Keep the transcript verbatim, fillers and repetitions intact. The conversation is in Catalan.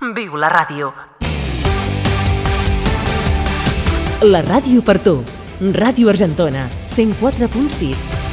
Viu la ràdio. La ràdio per tu. Ràdio Argentona, cent quatre punt sis.